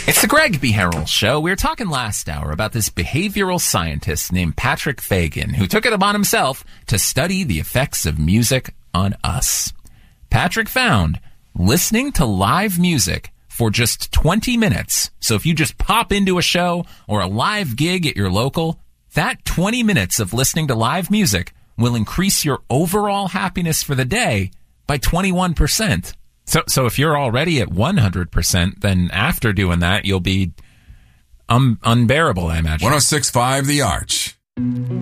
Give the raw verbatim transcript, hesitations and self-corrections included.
It's the Greg B. Harrell Show. We were talking last hour about this behavioral scientist named Patrick Fagan, who took it upon himself to study the effects of music on us. Patrick found listening to live music for just twenty minutes. So if you just pop into a show or a live gig at your local, that twenty minutes of listening to live music will increase your overall happiness for the day by twenty-one percent. So so if you're already at one hundred percent, then after doing that, you'll be um, unbearable, I imagine. one oh six point five The Arch.